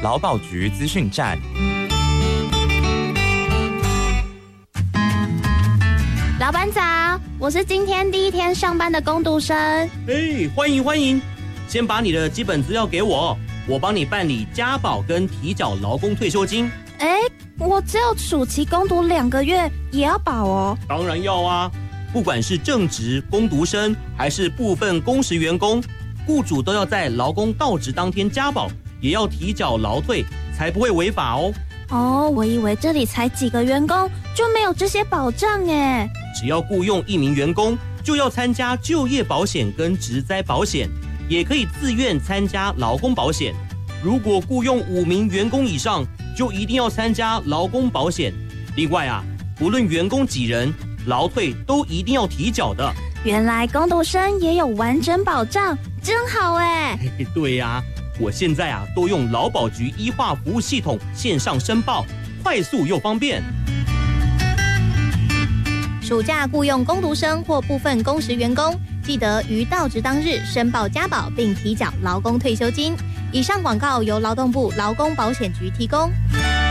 劳保局资讯站。 老板早，我是今天第一天上班的工读生。 欢迎欢迎，先把你的基本资料给我，我帮你办理加保跟提缴劳工退休金。 我只有暑期工读2个月，也要保哦？ 当然要啊，不管是正职工读生还是部分工时员工，雇主都要在劳工到职当天加保，也要提缴劳退，才不会违法哦。 我以为这里才几个员工就没有这些保障耶。 只要雇用1名员工，就要参加就业保险跟职灾保险，也可以自愿参加劳工保险。如果雇用5名员工以上，就一定要参加劳工保险。另外啊，不论员工几人，劳退都一定要提缴的。 原来工读生也有完整保障，真好哎。 对啊，我现在啊都用劳保局医化服务系统线上申报，快速又方便。 暑假雇用工读生或部分工时员工，记得于到职当日申报加保并提缴劳工退休金。以上广告由劳动部劳工保险局提供。